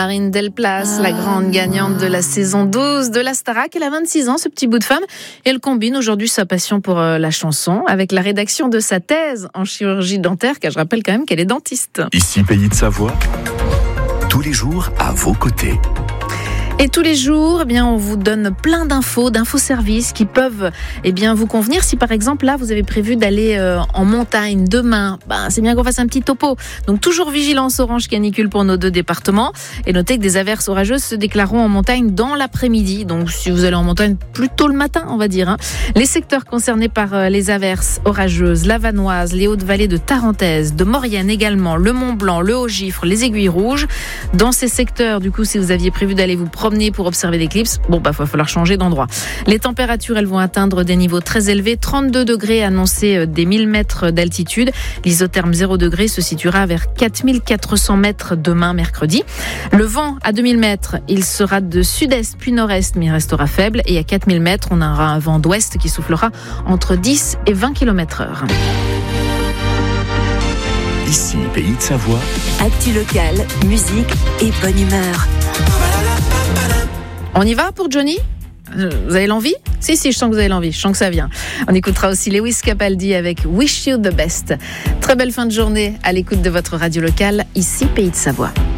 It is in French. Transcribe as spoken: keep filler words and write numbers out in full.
Marine Delplace, la grande gagnante de la saison douze de la Starac. Elle a vingt-six ans, ce petit bout de femme. Et elle combine aujourd'hui sa passion pour la chanson avec la rédaction de sa thèse en chirurgie dentaire, car je rappelle quand même qu'elle est dentiste. Ici, Pays de Savoie, tous les jours à vos côtés. Et tous les jours, eh bien, on vous donne plein d'infos, d'infoservices qui peuvent eh bien, vous convenir. Si par exemple, là, vous avez prévu d'aller euh, en montagne demain, ben, c'est bien qu'on fasse un petit topo. Donc toujours vigilance orange canicule pour nos deux départements. Et notez que des averses orageuses se déclareront en montagne dans l'après-midi. Donc si vous allez en montagne plutôt le matin, on va dire. Hein. Les secteurs concernés par euh, les averses orageuses, la Vanoise, les Hautes-Vallées de Tarentaise, de Maurienne également, le Mont-Blanc, le Haut-Gifre, les Aiguilles Rouges. Dans ces secteurs, du coup, si vous aviez prévu d'aller vous promener pour observer l'éclipse, bon bah va falloir changer d'endroit. Les températures, elles vont atteindre des niveaux très élevés, trente-deux degrés annoncés des mille mètres d'altitude. L'isotherme zéro degré se situera vers quatre mille quatre cents mètres demain mercredi. Le vent à deux mille mètres, il sera de sud-est puis nord-est, mais il restera faible. Et à quatre mille mètres, on aura un vent d'ouest qui soufflera entre dix et vingt kilomètres heure. Ici, Pays de Savoie. Actu locale, musique et bonne humeur. On y va pour Johnny ? Vous avez l'envie ? Si, si, je sens que vous avez l'envie. Je sens que ça vient. On écoutera aussi Lewis Capaldi avec Wish You the Best. Très belle fin de journée à l'écoute de votre radio locale, ici Pays de Savoie.